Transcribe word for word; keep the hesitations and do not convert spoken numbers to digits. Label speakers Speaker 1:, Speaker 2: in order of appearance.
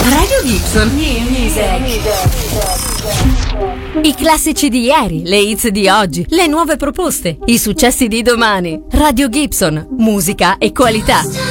Speaker 1: Radio Gibson. I classici di ieri, le hits di oggi, le nuove proposte, i successi di domani. Radio Gibson, musica e qualità.